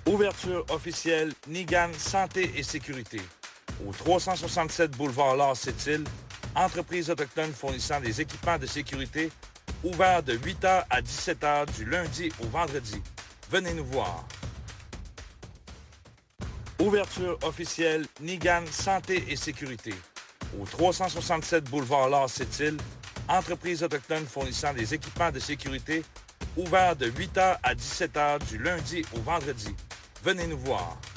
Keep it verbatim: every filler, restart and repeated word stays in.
Ouverture officielle Nigan Santé et Sécurité. Au trois cent soixante-sept boulevard Laure-Sept-Îles, entreprise autochtone fournissant des équipements de sécurité, ouvert de huit heures à dix-sept heures du lundi au vendredi. Venez nous voir. Ouverture officielle Nigan Santé et Sécurité. Au trois cent soixante-sept boulevard Laure-Sept-Îles, entreprise autochtone fournissant des équipements de sécurité, ouvert de huit heures à dix-sept heures du lundi au vendredi. Venez nous voir.